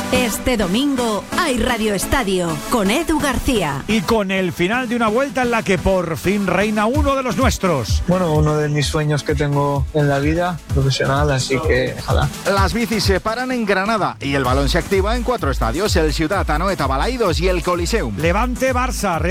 Este domingo hay Radio Estadio con Edu García. Y con el final de una vuelta en la que por fin reina uno de los nuestros. Bueno, uno de mis sueños que tengo en la vida profesional, así que ojalá. Las bicis se paran en Granada y el balón se activa en 4 estadios: el Ciutat, Anoeta, Balaidos y el Coliseum. Levante, Barça,